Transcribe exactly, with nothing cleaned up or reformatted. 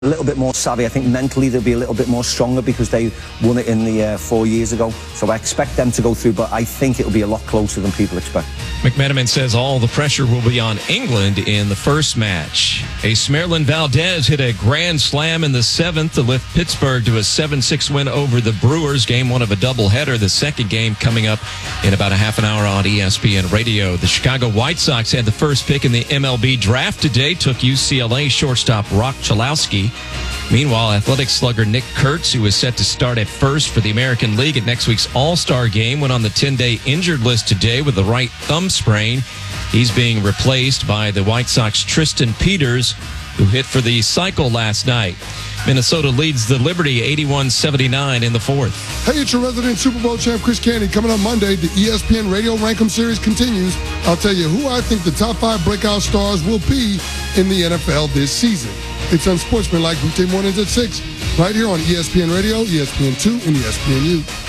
a little bit more savvy. I think mentally they'll be a little bit more stronger because they won it in the uh, four years ago. So I expect them to go through, but I think it'll be a lot closer than people expect. McMenamin says all the pressure will be on England in the first match. Ace Marilyn Valdez hit a grand slam in the seventh to lift Pittsburgh to a seven six win over the Brewers. Game one of a doubleheader. The second game coming up in about a half an hour on E S P N Radio. The Chicago White Sox had the first pick in the M L B draft today. Took U C L A shortstop Rock Chalowski. Meanwhile, Athletics slugger Nick Kurtz, who was set to start at first for the American League at next week's All-Star Game, went on the ten-day injured list today with the right thumb sprain. He's being replaced by the White Sox Tristan Peters, who hit for the cycle last night. Minnesota leads the Liberty eighty-one seventy-nine in the fourth. Hey, it's your resident Super Bowl champ, Chris Canty. Coming on Monday, the E S P N Radio Rank 'em series continues. I'll tell you who I think the top five breakout stars will be in the N F L this season. It's Unsportsmanlike weekday mornings at six, right here on E S P N Radio, E S P N two, and E S P N U.